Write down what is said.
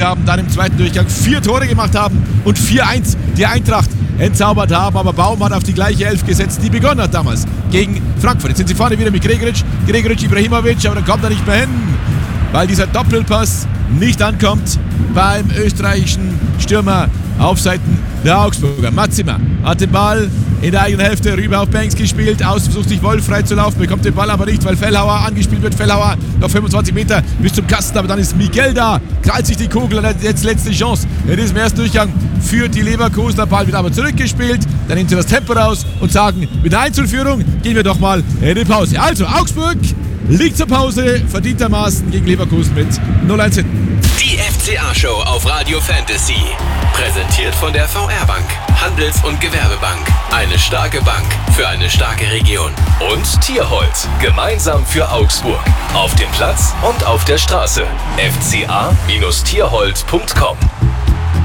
haben, dann im zweiten Durchgang 4 Tore gemacht haben und 4-1 die Eintracht entzaubert haben. Aber Baum hat auf die gleiche Elf gesetzt, die begonnen hat damals gegen Frankfurt. Jetzt sind sie vorne wieder mit Gregoritsch, Ibrahimovic, aber dann kommt er nicht mehr hin, weil dieser Doppelpass nicht ankommt beim österreichischen Stürmer auf Seiten der Augsburger. Matzima hat den Ball in der eigenen Hälfte rüber auf Banks gespielt. Außen versucht sich Wolf frei zu laufen, bekommt den Ball aber nicht, weil Fellhauer angespielt wird. Fellhauer noch 25 Meter bis zum Kasten, aber dann ist Miguel da, krallt sich die Kugel und hat jetzt letzte Chance in diesem ersten Durchgang für die Leverkusener. Ball wird aber zurückgespielt, dann nimmt sie das Tempo raus und sagen, mit der Einzelführung gehen wir doch mal in die Pause. Also Augsburg liegt zur Pause verdientermaßen gegen Leverkusen mit 0-1 hinten. Die FCA-Show auf Radio Fantasy. Präsentiert von der VR-Bank, Handels- und Gewerbebank. Eine starke Bank für eine starke Region. Und Tierholz, gemeinsam für Augsburg. Auf dem Platz und auf der Straße. fca-tierholz.com